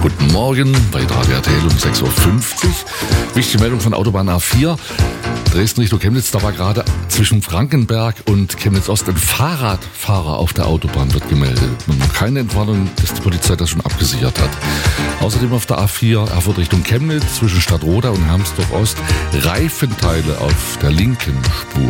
Guten Morgen bei Radio RTL um 6.50 Uhr. Wichtige Meldung von Autobahn A4. Dresden Richtung Chemnitz, da war gerade zwischen Frankenberg und Chemnitz-Ost ein Fahrradfahrer auf der Autobahn, wird gemeldet. Keine Entwarnung, dass die Polizei das schon abgesichert hat. Außerdem auf der A4 Erfurt Richtung Chemnitz zwischen Stadtroda und Hermsdorf-Ost Reifenteile auf der linken Spur.